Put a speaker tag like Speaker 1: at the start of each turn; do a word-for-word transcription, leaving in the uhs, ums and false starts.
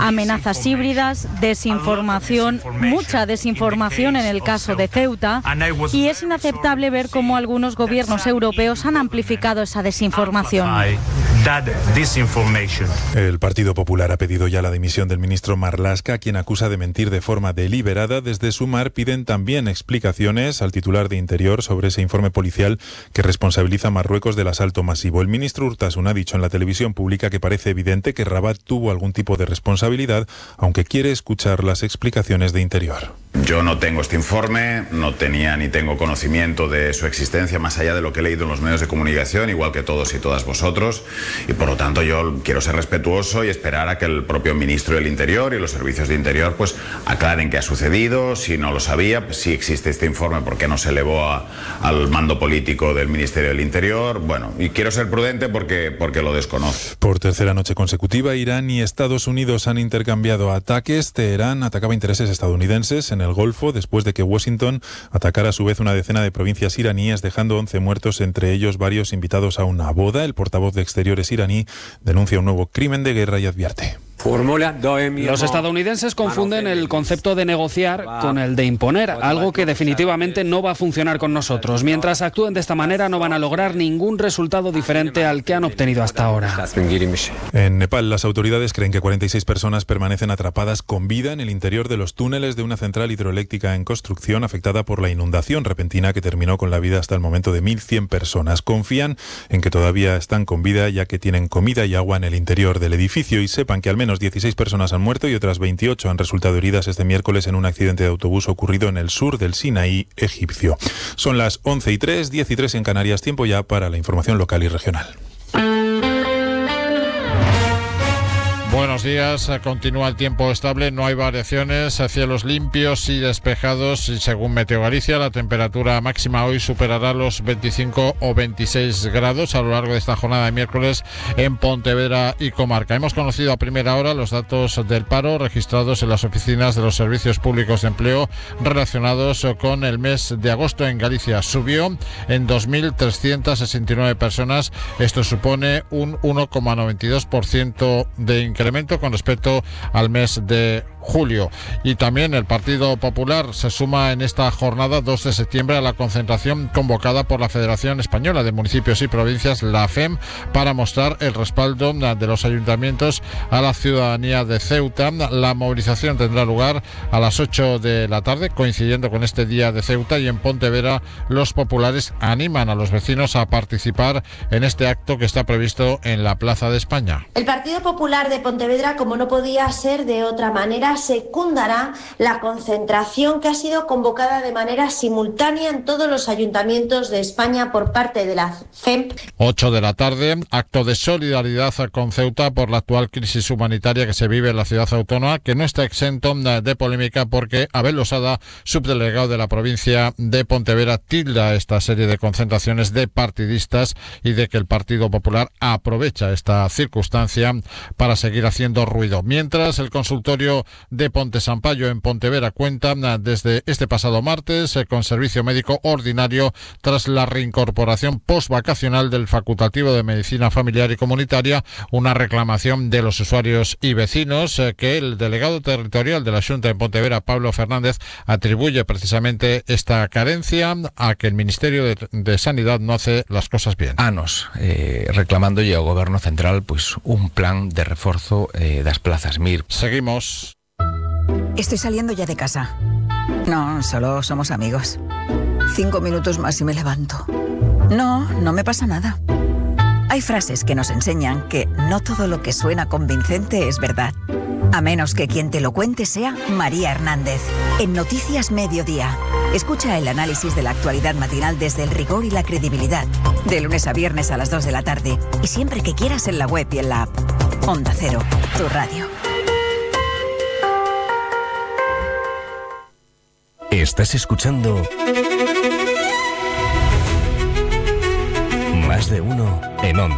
Speaker 1: Amenazas híbridas, desinformación, mucha desinformación en el caso de Ceuta, y es inaceptable ver cómo algunos gobiernos europeos han amplificado esa desinformación.
Speaker 2: El Partido Popular ha pedido ya la dimisión del ministro Marlaska, quien acusa de mentir de forma deliberada. Desde Sumar piden también explicaciones al titular de Interior sobre ese informe policial que responsabiliza a Marruecos del asalto masivo. El ministro Urtasun ha dicho en la televisión pública que parece evidente que Rabat tuvo algún tipo de responsabilidad, aunque quiere escuchar las explicaciones de Interior.
Speaker 3: Yo no tengo este informe, no tenía ni tengo conocimiento de su existencia más allá de lo que he leído en los medios de comunicación, igual que todos y todas vosotros, y por lo tanto yo quiero ser respetuoso y esperar a que el propio ministro del Interior y los servicios de Interior pues aclaren qué ha sucedido, si no lo sabía, si existe este informe, por qué no se elevó a, al mando político del Ministerio del Interior. Bueno, y quiero ser prudente porque, porque lo desconozco.
Speaker 2: Por tercera noche consecutiva, Irán y Estados Unidos han intercambiado ataques. Teherán atacaba intereses estadounidenses en el Golfo después de que Washington atacara a su vez una decena de provincias iraníes, dejando once muertos, entre ellos varios invitados a una boda. El portavoz de Exteriores iraní denuncia un nuevo crimen de guerra y advierte:
Speaker 4: los estadounidenses confunden el concepto de negociar con el de imponer, algo que definitivamente no va a funcionar con nosotros. Mientras actúen de esta manera no van a lograr ningún resultado diferente al que han obtenido hasta ahora.
Speaker 2: En Nepal, las autoridades creen que cuarenta y seis personas permanecen atrapadas con vida en el interior de los túneles de una central hidroeléctrica en construcción afectada por la inundación repentina que terminó con la vida hasta el momento de mil cien personas. Confían en que todavía están con vida, ya que tienen comida y agua en el interior del edificio, y sepan que al menos dieciséis personas han muerto y otras veintiocho han resultado heridas este miércoles en un accidente de autobús ocurrido en el sur del Sinaí egipcio. Son las once y tres, diez y tres en Canarias, tiempo ya para la información local y regional.
Speaker 5: Buenos días, continúa el tiempo estable, no hay variaciones, cielos limpios y despejados, y según Meteo Galicia la temperatura máxima hoy superará los veinticinco o veintiséis grados a lo largo de esta jornada de miércoles en Pontevedra y comarca. Hemos conocido a primera hora los datos del paro registrados en las oficinas de los servicios públicos de empleo relacionados con el mes de agosto en Galicia. Subió en dos mil trescientas sesenta y nueve personas, esto supone un uno coma noventa y dos por ciento de incremento con respecto al mes de julio. Y también el Partido Popular se suma en esta jornada dos de septiembre a la concentración convocada por la Federación Española de Municipios y Provincias, la F E M, para mostrar el respaldo de los ayuntamientos a la ciudadanía de Ceuta. La movilización tendrá lugar a las ocho de la tarde, coincidiendo con este día de Ceuta, y en Pontevedra los populares animan a los vecinos a participar en este acto que está previsto en la Plaza de España.
Speaker 6: El Partido Popular de Pontevedra, como no podía ser de otra manera, secundará la concentración que ha sido convocada de manera simultánea en todos los ayuntamientos de España por parte de la F E M.
Speaker 5: ocho de la tarde, acto de solidaridad con Ceuta por la actual crisis humanitaria que se vive en la ciudad autónoma, que no está exento de polémica porque Abel Losada, subdelegado de la provincia de Pontevedra, tilda esta serie de concentraciones de partidistas y de que el Partido Popular aprovecha esta circunstancia para seguir haciendo ruido. Mientras, el consultorio de Ponte Sampaio en Pontevedra cuenta desde este pasado martes con servicio médico ordinario tras la reincorporación postvacacional del facultativo de medicina familiar y comunitaria, una reclamación de los usuarios y vecinos que el delegado territorial de la Xunta en Pontevedra, Pablo Fernández, atribuye precisamente esta carencia a que el Ministerio de, de Sanidad no hace las cosas bien.
Speaker 7: Anos eh, reclamando ao Goberno Central pues un plan de reforzo eh, das plazas M I R.
Speaker 5: Seguimos.
Speaker 8: Estoy saliendo ya de casa. No, solo somos amigos. Cinco minutos más y me levanto. No, no me pasa nada. Hay frases que nos enseñan que no todo lo que suena convincente es verdad. A menos que quien te lo cuente sea María Hernández. En Noticias Mediodía. Escucha el análisis de la actualidad matinal desde el rigor y la credibilidad. De lunes a viernes a las dos de la tarde. Y siempre que quieras en la web y en la app. Onda Cero, tu radio.
Speaker 9: Estás escuchando Más de Uno en Onda.